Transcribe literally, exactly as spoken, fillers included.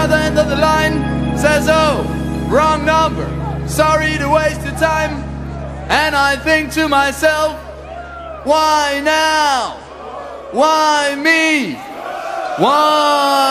other end of the line says, oh, wrong number, sorry to waste your time. And I think to myself, why now? Why me? Why?